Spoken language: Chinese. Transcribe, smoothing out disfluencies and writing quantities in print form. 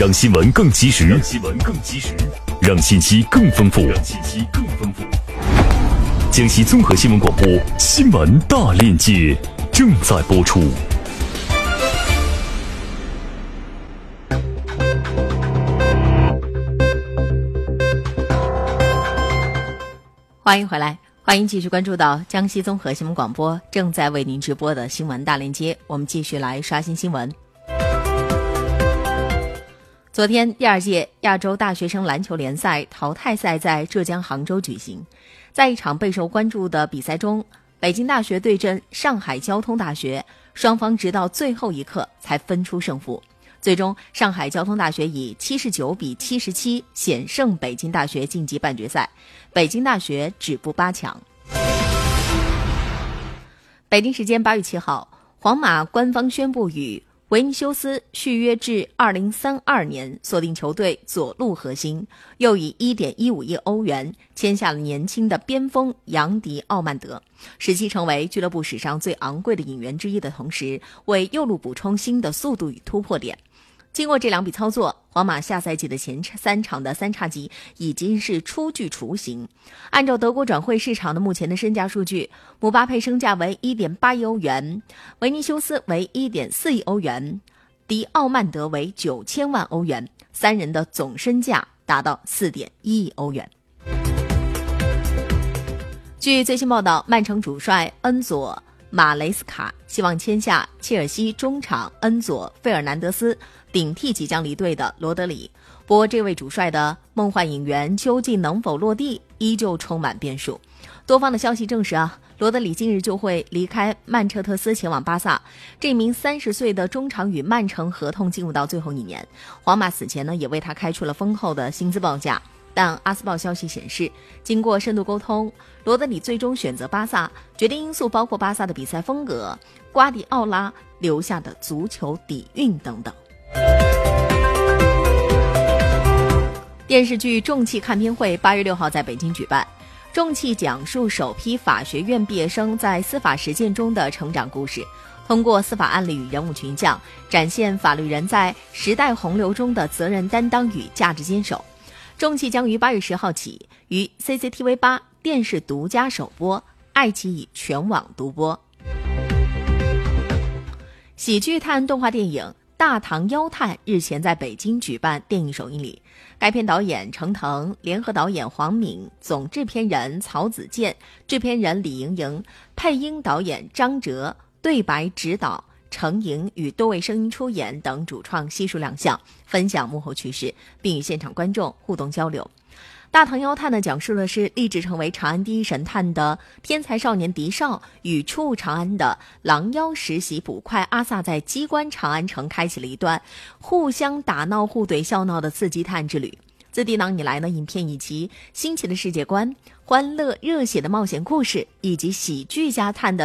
让新闻更及时，让信息更丰富。江西综合新闻广播新闻大链接正在播出。 欢迎回来，欢迎继续关注到江西综合新闻广播正在为您直播的新闻大链接，我们继续来刷新新闻。昨天第二届亚洲大学生篮球联赛淘汰赛在浙江杭州举行，在一场备受关注的比赛中，北京大学对阵上海交通大学，双方直到最后一刻才分出胜负。最终上海交通大学以79比77险胜北京大学晋级半决赛，北京大学止步8强。北京时间8月7号，皇马官方宣布与维尼修斯续约至2032年，锁定球队左路核心，又以 1.15 亿欧元签下了年轻的边锋杨迪奥曼德，使其成为俱乐部史上最昂贵的引援之一的同时，为右路补充新的速度与突破点。经过这两笔操作，皇马下赛季的前3场的三叉戟已经是初具雏形。按照德国转会市场的目前的身价数据，姆巴佩身价为 1.8 亿欧元，维尼修斯为 1.4 亿欧元，迪奥曼德为9000万欧元，三人的总身价达到 4.1 亿欧元。据最新报道，曼城主帅恩佐马雷斯卡希望签下切尔西中场恩佐费尔南德斯，顶替即将离队的罗德里。不过这位主帅的梦幻引援究竟能否落地，依旧充满变数。多方的消息证实罗德里近日就会离开曼彻特斯前往巴萨。这名30岁的中场与曼城合同进入到最后1年，皇马此前也为他开出了丰厚的薪资报价。但阿斯报消息显示，经过深度沟通，罗德里最终选择巴萨，决定因素包括巴萨的比赛风格、瓜迪奥拉留下的足球底蕴等等。电视剧《重器》看片会8月6号在北京举办。《重器》讲述首批法学院毕业生在司法实践中的成长故事，通过司法案例与人物群像，展现法律人在时代洪流中的责任担当与价值坚守。重器将于8月10号起于 CCTV8 电视独家首播，爱奇艺全网独播。喜剧探动画电影《大唐妖探》日前在北京举办电影首映礼，该片导演程腾，联合导演黄敏，总制片人曹子健，制片人李盈莹，配音导演张哲，对白指导程莹与多位声音出演等主创悉数亮相，分享幕后趣事，并与现场观众互动交流。大唐妖探讲述的是立志成为长安第一神探的天才少年狄少与初入长安的狼妖实习捕快阿萨，在机关长安城开启了一段互相打闹互怼笑闹的刺激探之旅。自低档以来影片以其新奇的世界观、欢乐热血的冒险故事以及喜剧加探的